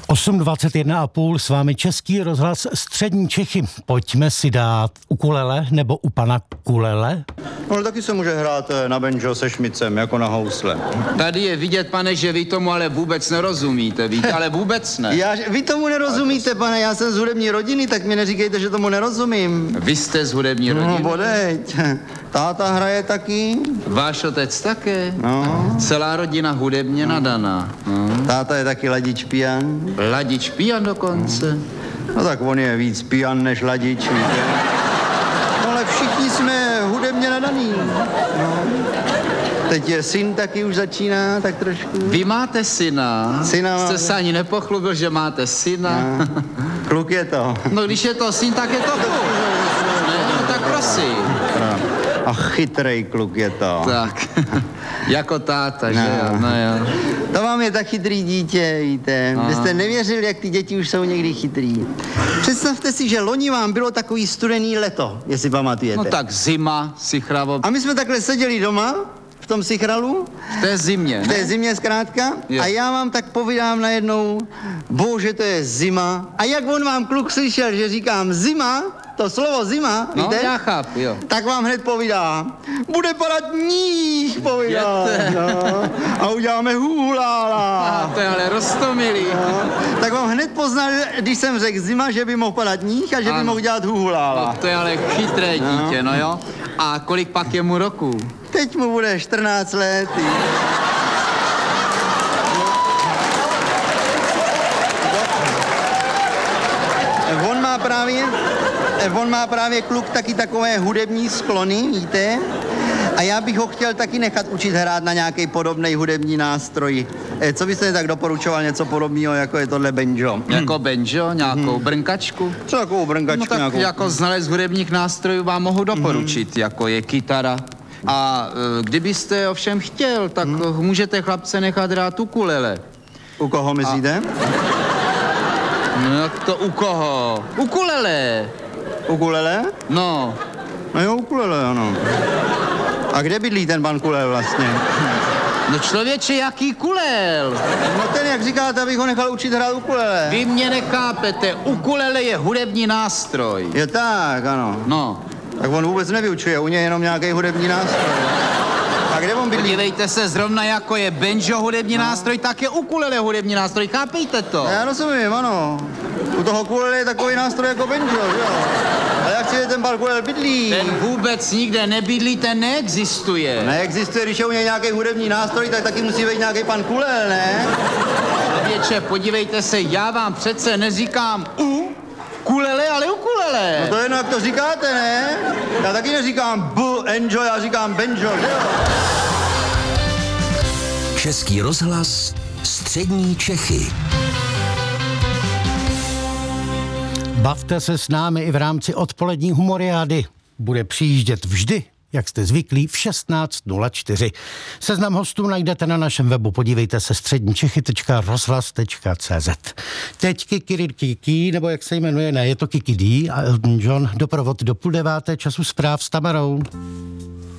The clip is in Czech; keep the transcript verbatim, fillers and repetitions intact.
osm dvacet jedna a půl s vámi Český rozhlas Střední Čechy. Pojďme si dát ukulele nebo u pana kulele. Ale taky se může hrát na banjo se šmicem, jako na housle. Tady je vidět, pane, že vy tomu ale vůbec nerozumíte, víte, ale vůbec ne. Já, vy tomu nerozumíte, pane, já jsem z hudební rodiny, tak mi neříkejte, že tomu nerozumím. Vy jste z hudební rodiny? No, bodeď. Táta hraje taky. Váš otec také? No. Celá rodina hudebně no. nadaná. No. Táta je taky ladič pijan. Ladič pijan dokonce? No tak on je víc pijan než ladič, víte. No, ale všichni jsme hudebně nadaný. No. Teď je syn taky už začíná, tak trošku. Vy máte syna? Syna Jste máme. se ani nepochlubil, že máte syna? No. Kluk je to. No když je to syn, tak je to kluk. Ne, no tak prosím. A chytrej kluk je to. Tak, jako táta, že No. jo? No jo. To vám je tak chytrý dítě, víte. Aha. Vy jste nevěřili, jak ty děti už jsou někdy chytrý. Představte si, že loni vám bylo takový studený leto, jestli pamatujete. No tak zima, sichravo. A my jsme takhle seděli doma, v tom sichralu, V té zimě, v té ne? zimě zkrátka, Je. a já vám tak povídám najednou, bože, to je zima. A jak on vám kluk slyšel, že říkám zima, to slovo zima, No, víte? já chápu, jo. Tak vám hned povídá, bude padat níž, povídá. Jete. No. A uděláme hůlála. A to je ale roztomilý. No, tak vám hned poznal, když jsem řekl zima, že by mohl padat níž a že by Ano. mohl dělat hůlála. No, to je ale chytré dítě, no jo. A kolik pak je mu roku? Teď mu bude čtrnáct let. On má právě, on má právě kluk taky takové hudební sklony, víte? A já bych ho chtěl taky nechat učit hrát na nějaký podobný hudební nástroj. Eh, Co byste tak doporučoval něco podobného, jako je tohle banjo? Jako banjo, nějakou brnkačku? Co takovou brnkačku No tak nějakou? jako znalec hudebních nástrojů vám mohu doporučit, jako je kytara. A e, kdybyste ovšem chtěl, tak Mhm. můžete chlapce nechat hrát ukulele. U koho myslíte? No jak to u koho? Ukulele. Ukulele? No, No jo, ukulele, ano. A kde bydlí ten pan Kulel vlastně? no člověče, jaký kulel? No ten, jak říkáte, abych ho nechal učit hrát ukulele. Vy mě nechápete, ukulele je hudební nástroj. Je tak, ano. No, Tak on vůbec nevyučuje, u něj jenom nějaký hudební nástroj. A kde on bydlí? podívejte se, zrovna jako je banjo hudební no. nástroj, tak je ukulele hudební nástroj, chápejte to? Já rozumím, ano. U toho kulele je takový nástroj jako banjo, že jo? Ale jak si je ten pan Kulel bydlí? Ten vůbec nikde nebydlí, ten neexistuje. Neexistuje, když je u něj nějaký hudební nástroj, tak taky musí být nějaký pan Kulel, ne? Člověče, podívejte se, já vám přece neříkám u kulele, ale ukulele. No to je jedno, jak to říkáte, ne? Já taky neříkám b, enjoy, já říkám banjo, že jo? Český rozhlas Střední Čechy. Bavte se s námi i v rámci odpolední humoriády. Bude přijíždět vždy, jak jste zvyklí, v šestnáct nula čtyři. Seznam hostů najdete na našem webu. Podívejte se středničechy tečka rozhlas tečka cé zet. Teď Kikirikiki, nebo jak se jmenuje, ne, je to Kikidí a Elton John, doprovod do půl deváté, času zpráv s Tamarou.